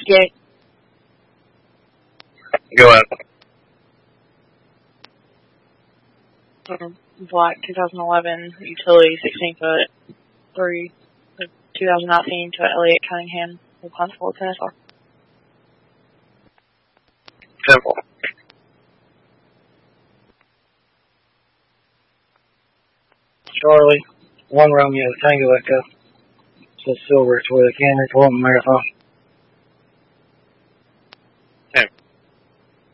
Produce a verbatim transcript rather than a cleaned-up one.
Yay. Go ahead. Black twenty eleven utility sixteen foot three. twenty nineteen to Elliot Cunningham, Huntsville, Tennessee. Simple. Charlie, one Romeo, Tango Echo. So Silver, it's where the Cannon, Fulton Marathon.